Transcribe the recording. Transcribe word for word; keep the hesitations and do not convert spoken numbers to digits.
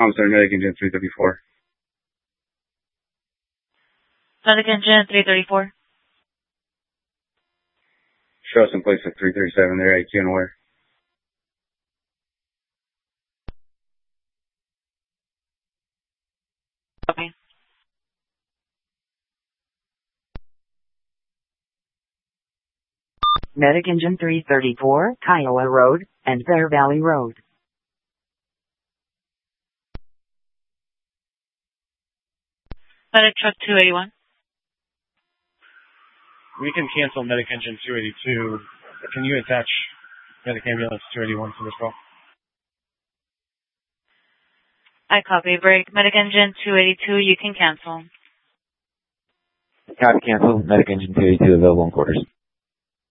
I'm sorry, Medic Engine three thirty-four. Medic Engine three thirty-four. Show us in place at three thirty-seven there, A Q and where? Okay. Medic Engine three thirty-four, Kiowa Road, and Bear Valley Road. Medic Truck two eighty-one. We can cancel Medic Engine two eighty-two. Can you attach Medic Ambulance two eighty-one to this call? I copy. Break. Medic Engine two eighty-two, you can cancel. Copy, cancel. Medic Engine two eighty-two available in quarters.